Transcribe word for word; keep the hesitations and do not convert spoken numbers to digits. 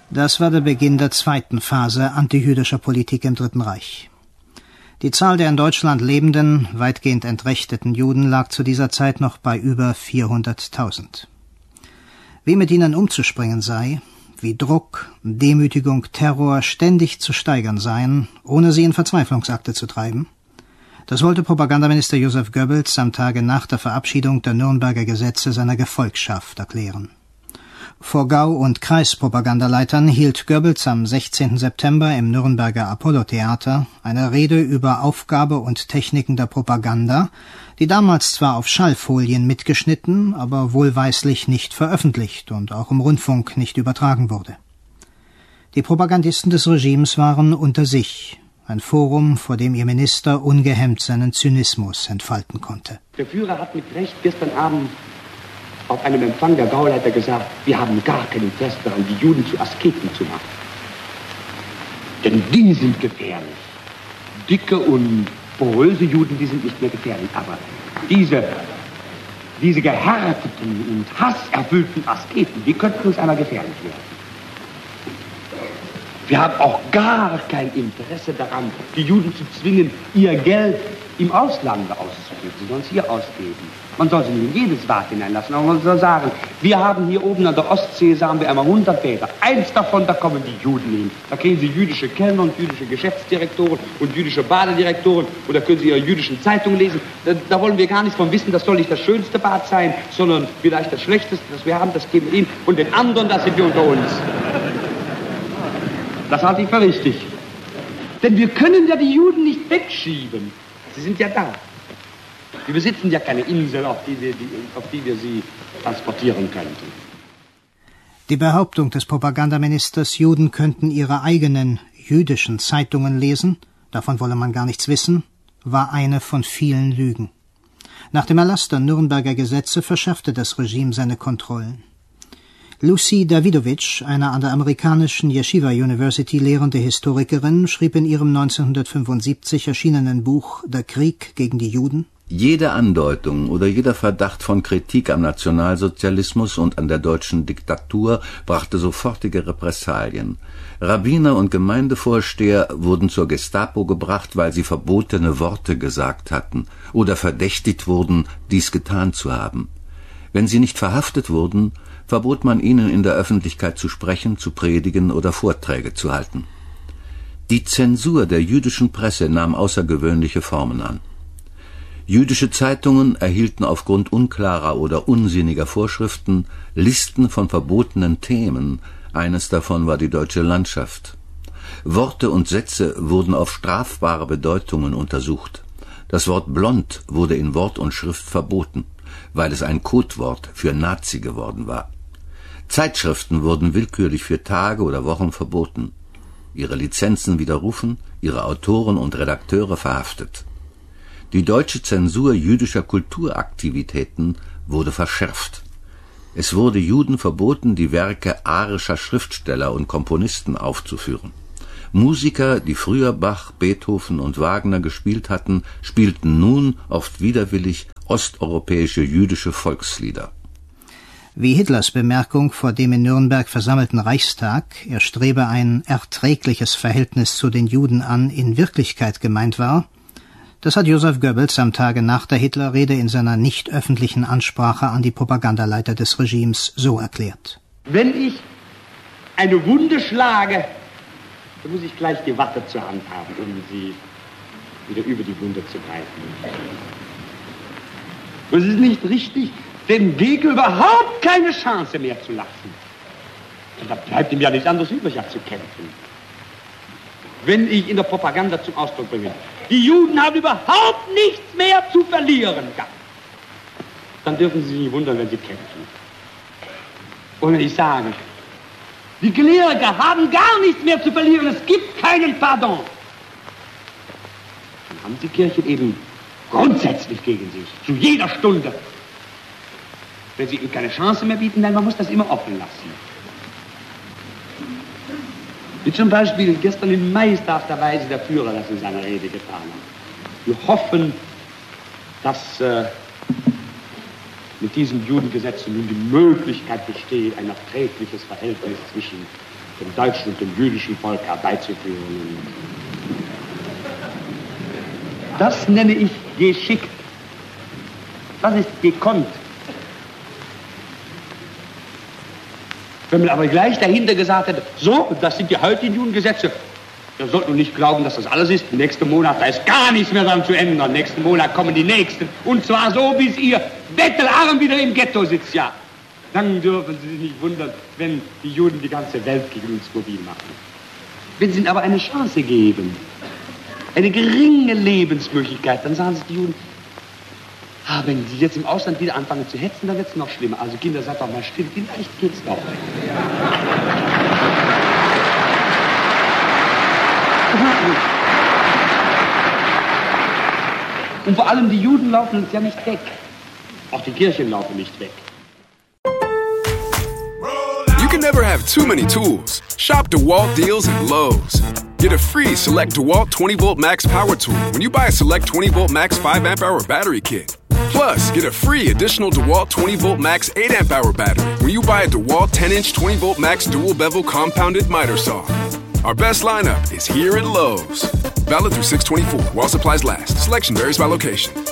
Das war der Beginn der zweiten Phase antijüdischer Politik im Dritten Reich. Die Zahl der in Deutschland lebenden, weitgehend entrechteten Juden lag zu dieser Zeit noch bei über vierhunderttausend. Wie mit ihnen umzuspringen sei, wie Druck, Demütigung, Terror ständig zu steigern seien, ohne sie in Verzweiflungsakte zu treiben, das wollte Propagandaminister Joseph Goebbels am Tage nach der Verabschiedung der Nürnberger Gesetze seiner Gefolgschaft erklären. Vor Gau- und Kreispropagandaleitern hielt Goebbels am sechzehnten September im Nürnberger Apollo-Theater eine Rede über Aufgabe und Techniken der Propaganda, die damals zwar auf Schallfolien mitgeschnitten, aber wohlweislich nicht veröffentlicht und auch im Rundfunk nicht übertragen wurde. Die Propagandisten des Regimes waren unter sich, ein Forum, vor dem ihr Minister ungehemmt seinen Zynismus entfalten konnte. Der Führer hat mit Recht gestern Abend auf einem Empfang der Gauleiter gesagt, wir haben gar kein Interesse daran, die Juden zu Asketen zu machen. Denn die sind gefährlich. Dicke und poröse Juden, die sind nicht mehr gefährlich. Aber diese, diese gehärteten und hasserfüllten Asketen, die könnten uns einmal gefährlich werden. Wir haben auch gar kein Interesse daran, die Juden zu zwingen, ihr Geld im Ausland auszugeben. Sie sollen es hier ausgeben. Man soll sie nicht in jedes Bad hineinlassen, aber man soll sagen, wir haben hier oben an der Ostsee, sagen wir einmal hundert Bäder. Eins davon, da kommen die Juden hin. Da kriegen sie jüdische Kellner und jüdische Geschäftsdirektoren und jüdische Badedirektoren und da können sie ihre jüdischen Zeitungen lesen. Da, da wollen wir gar nichts von wissen, das soll nicht das schönste Bad sein, sondern vielleicht das schlechteste, das wir haben, das geben wir ihnen. Und den anderen, das sind wir unter uns. Das halte ich für richtig. Denn wir können ja die Juden nicht wegschieben. Sie sind ja da. Wir besitzen ja keine Insel, auf die wir, die, auf die wir sie transportieren könnten. Die Behauptung des Propagandaministers, Juden könnten ihre eigenen jüdischen Zeitungen lesen, davon wolle man gar nichts wissen, war eine von vielen Lügen. Nach dem Erlass der Nürnberger Gesetze verschärfte das Regime seine Kontrollen. Lucy Davidovich, eine an der amerikanischen Yeshiva University lehrende Historikerin, schrieb in ihrem neunzehnhundertfünfundsiebzig erschienenen Buch »Der Krieg gegen die Juden«: Jede Andeutung oder jeder Verdacht von Kritik am Nationalsozialismus und an der deutschen Diktatur brachte sofortige Repressalien. Rabbiner und Gemeindevorsteher wurden zur Gestapo gebracht, weil sie verbotene Worte gesagt hatten oder verdächtigt wurden, dies getan zu haben. Wenn sie nicht verhaftet wurden, verbot man ihnen in der Öffentlichkeit zu sprechen, zu predigen oder Vorträge zu halten. Die Zensur der jüdischen Presse nahm außergewöhnliche Formen an. Jüdische Zeitungen erhielten aufgrund unklarer oder unsinniger Vorschriften Listen von verbotenen Themen. Eines davon war die deutsche Landschaft. Worte und Sätze wurden auf strafbare Bedeutungen untersucht. Das Wort blond wurde in Wort und Schrift verboten, weil es ein Codewort für Nazi geworden war. Zeitschriften wurden willkürlich für Tage oder Wochen verboten, ihre Lizenzen widerrufen, ihre Autoren und Redakteure verhaftet. Die deutsche Zensur jüdischer Kulturaktivitäten wurde verschärft. Es wurde Juden verboten, die Werke arischer Schriftsteller und Komponisten aufzuführen. Musiker, die früher Bach, Beethoven und Wagner gespielt hatten, spielten nun, oft widerwillig, osteuropäische jüdische Volkslieder. Wie Hitlers Bemerkung vor dem in Nürnberg versammelten Reichstag, er strebe ein erträgliches Verhältnis zu den Juden an, in Wirklichkeit gemeint war, das hat Joseph Goebbels am Tage nach der Hitlerrede in seiner nicht öffentlichen Ansprache an die Propagandaleiter des Regimes so erklärt. Wenn ich eine Wunde schlage, dann muss ich gleich die Watte zur Hand haben, um sie wieder über die Wunde zu greifen. Und es ist nicht richtig, dem Gegner überhaupt keine Chance mehr zu lassen. Und da bleibt ihm ja nichts anderes übrig, als zu kämpfen. Wenn ich in der Propaganda zum Ausdruck bringe, die Juden haben überhaupt nichts mehr zu verlieren, dann dürfen Sie sich nicht wundern, wenn sie kämpfen. Und wenn ich sage, die Kleriker haben gar nichts mehr zu verlieren, es gibt keinen Pardon, dann haben die Kirchen eben grundsätzlich gegen sich, zu jeder Stunde. Wenn sie ihnen keine Chance mehr bieten, dann man muss das immer offen lassen. Wie zum Beispiel gestern in meisterhafter Weise der Führer das in seiner Rede getan hat. Wir hoffen, dass äh, mit diesem Judengesetz nun die Möglichkeit besteht, ein erträgliches Verhältnis zwischen dem deutschen und dem jüdischen Volk herbeizuführen. Das nenne ich geschickt. Das ist gekonnt. Wenn man aber gleich dahinter gesagt hätte, so, das sind die heutigen Judengesetze, dann sollte man nicht glauben, dass das alles ist. Nächsten Monat, da ist gar nichts mehr dran zu ändern. Nächsten Monat kommen die Nächsten. Und zwar so, bis ihr bettelarm wieder im Ghetto sitzt, ja. Dann dürfen Sie sich nicht wundern, wenn die Juden die ganze Welt gegen uns mobil machen. Wenn Sie ihnen aber eine Chance geben, eine geringe Lebensmöglichkeit, dann sagen sich die Juden, ah, wenn Sie jetzt im Ausland wieder anfangen zu hetzen, dann wird es noch schlimmer. Also Kinder, seid doch mal still, vielleicht geht's doch. Und vor allem die Juden laufen uns ja nicht weg. Auch die Kirchen laufen nicht weg. You can never have too many tools. Shop DeWalt deals at Lowe's. Get a free Select DeWalt twenty volt Max Power Tool when you buy a Select twenty volt Max five amp hour battery kit. Plus, get a free additional DeWalt twenty volt Max eight amp hour battery when you buy a DeWalt ten inch twenty volt Max dual bevel compounded miter saw. Our best lineup is here at Lowe's. Valid through six twenty-four while supplies last. Selection varies by location.